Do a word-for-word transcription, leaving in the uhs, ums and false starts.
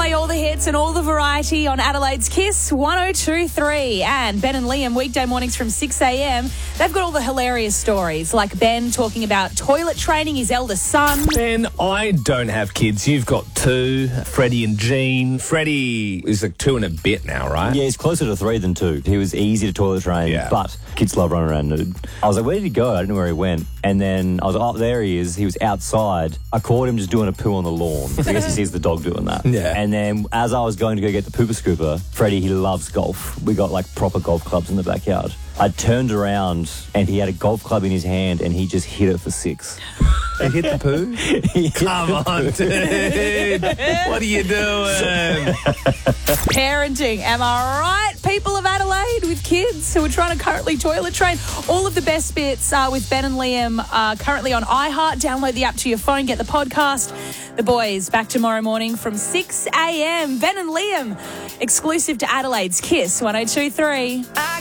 play all the hits and all the variety on Adelaide's Kiss one oh two point three. And Ben and Liam, weekday mornings from six a.m. They've got all the hilarious stories, like Ben talking about toilet training his eldest son. Ben, I don't have kids. You've got two, Freddie and Jean. Freddie is like two and a bit now, right? Yeah, he's closer to three than two. He was easy to toilet train, Yeah. but kids love running around nude. I was like, where did he go? I didn't know where he went. And then I was like, oh, there he is. He was outside. I caught him just doing a poo on the lawn. I guess he sees the dog doing that. Yeah. And then as I was going to go get the pooper scooper, Freddie, he loves golf. We got like proper golf clubs in the backyard. I turned around and he had a golf club in his hand and he just hit it for six. They hit the poo? He hit Come the on, poo. dude. What are you doing? Parenting, am I right? People of Adelaide with kids who are trying to currently toilet train. All of the best bits uh, with Ben and Liam are currently on iHeart. Download the app to your phone, get the podcast. The boys back tomorrow morning from six a.m. Ben and Liam, exclusive to Adelaide's Kiss one oh two point three.